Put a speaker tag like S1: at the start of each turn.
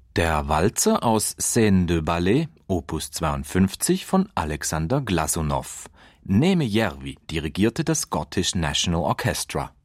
S1: Der Walzer aus Scène de Ballet, Opus 52 von Alexander Glasunow. Neeme Järvi dirigierte das Scottish National Orchestra.